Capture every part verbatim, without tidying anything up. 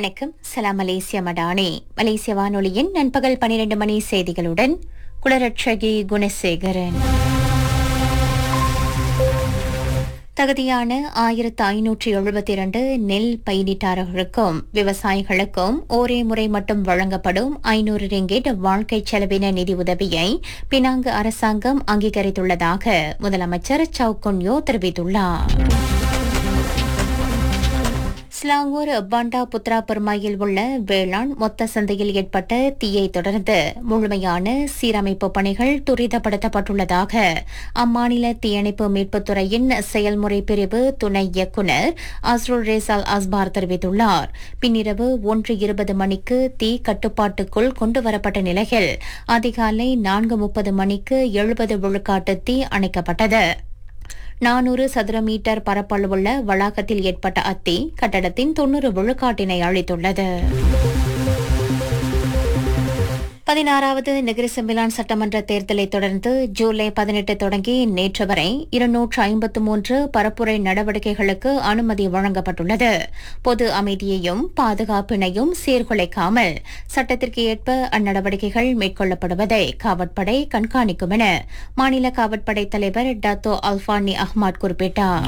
வணக்கம். சலாம் மலேசியா மடானி. மலேசிய வானொலியின் நண்பகல் பனிரெண்டு மணி செய்திகளுடன் குளரட்சகி குணசேகரன். தகுதியான ஆயிரத்து ஐநூற்றி எழுபத்தி இரண்டு நெல் பயிரிட்டாளர்களுக்கும் விவசாயிகளுக்கும் ஒரே முறை மட்டும் வழங்கப்படும் ஐநூறு ரிங்கிட் வாழ்க்கை செலவின நிதி உதவியை பினாங்கு அரசாங்கம் அங்கீகரித்துள்ளதாக முதலமைச்சர் சவுகுன்யோ தெரிவித்துள்ளார். ஸ்லாங்கூர் பண்டா புத்ரா பெருமாயில் உள்ள வேளாண் மொத்த சந்தையில் ஏற்பட்ட தீயை தொடர்ந்து முழுமையான சீரமைப்பு பணிகள் துரிதப்படுத்தப்பட்டுள்ளதாக அம்மாநில தீயணைப்பு மீட்புத்துறையின் செயல்முறை பிரிவு துணை இயக்குநர் அஸ்ருல் ரேசால் அஸ்பார் தெரிவித்துள்ளார். பின்னிரவு ஒன்று இருபது மணிக்கு தீ கட்டுப்பாட்டுக்குள் கொண்டுவரப்பட்ட நிலையில் அதிகாலை நான்கு முப்பது மணிக்கு எழுபது விழுக்காட்டு தீ அணைக்கப்பட்டது. நானூறு சதுர மீட்டர் பரப்பளவுள்ள வளாகத்தில் ஏற்பட்ட அத்தீ கட்டடத்தின் தொன்னூறு விழுக்காட்டினை அளித்துள்ளது. பதினாறாவது நெகிரி செம்பிலான் சட்டமன்ற தேர்தலை தொடர்ந்து ஜூலை பதினெட்டு தொடங்கி நேற்று வரை இருநூற்று ஐம்பத்து மூன்று பரப்புரை நடவடிக்கைகளுக்கு அனுமதி வழங்கப்பட்டுள்ளது. பொது அமைதியையும் பாதுகாப்பினையும் சீர்குலைக்காமல் சட்டத்திற்கு ஏற்ப அந்நடவடிக்கைகள் மேற்கொள்ளப்படுவதை காவற்படை கண்காணிக்கும் என மாநில காவற்படை தலைவர் டத்தோ அல்பானி அஹ்மத் குறிப்பிட்டார்.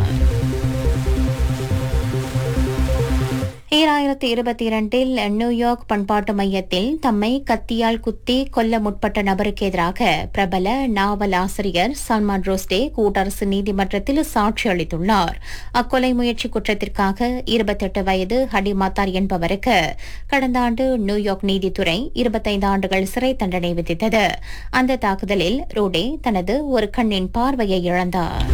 ஈராயிரத்தி இருபத்தி இரண்டில் நியூயார்க் பண்பாட்டு மையத்தில் தம்மை கத்தியால் குத்தி கொல்ல முற்பட்ட நபருக்கு எதிராக பிரபல நாவல் ஆசிரியர் சல்மான் ருஷ்டி கூட்டரசு நீதிமன்றத்தில் சாட்சி அளித்துள்ளார். அக்கொலை முயற்சி குற்றத்திற்காக இருபத்தெட்டு வயது ஹடிமாத்தார் என்பவருக்கு கடந்த ஆண்டு நியூயார்க் நீதித்துறை இருபத்தைந்து ஆண்டுகள் சிறை தண்டனை விதித்தது. அந்த தாக்குதலில் ருஷ்டி தனது ஒரு கண்ணின் பார்வையை இழந்தார்.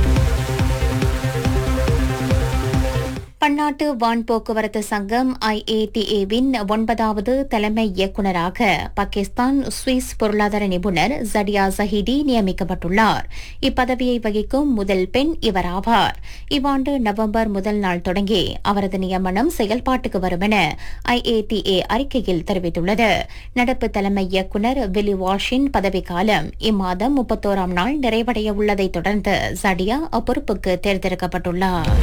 பன்னாட்டு வான் போக்குவரத்து சங்கம் ஐஏடிஏவின் ஒன்பதாவது தலைமை இயக்குநராக பாகிஸ்தான் சுவிஸ் பொருளாதார நிபுணர் ஜடியா ஜஹீடி நியமிக்கப்பட்டுள்ளார். இப்பதவியை வகிக்கும் முதல் பெண் இவராவார். இவ்வாண்டு நவம்பர் முதல் நாள் தொடங்கி அவரது நியமனம் செயல்பாட்டுக்கு வரும் என ஐஏடிஏ அறிக்கையில் தெரிவித்துள்ளது. நடப்பு தலைமை இயக்குநர் வில்லி வாஷின் பதவிக்காலம் இம்மாதம் முப்பத்தோராம் நாள் நிறைவடைய உள்ளதை தொடர்ந்து ஜடியா அப்பொறுப்புக்கு தேர்ந்தெடுக்கப்பட்டுள்ளார்.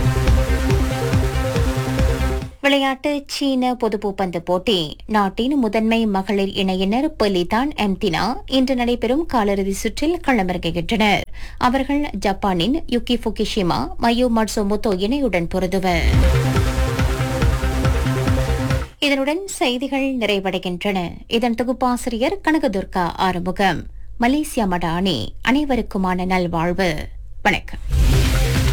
விளையாட்டு சீன பொதுப்பூப்பந்து போட்டி. நாட்டின் முதன்மை மகளிர் இணையினர் பெலிதான் எம்தினா இன்று நடைபெறும் காலிறுதி சுற்றில் களமிறங்குகின்றனர். அவர்கள் ஜப்பானின் யுகி ஃபுகிஷிமா மயு மட்சுமோட்டோ இணையுடன் பொருதுவர். இதனுடன் செய்திகள் நிறைவடைகின்றன. இதன் தொகுப்பாசிரியர் கனகதுர்கா ஆறுமுகம். மலேசியா மடானி. அனைவருக்குமான நல்வாழ்வு. வணக்கம்.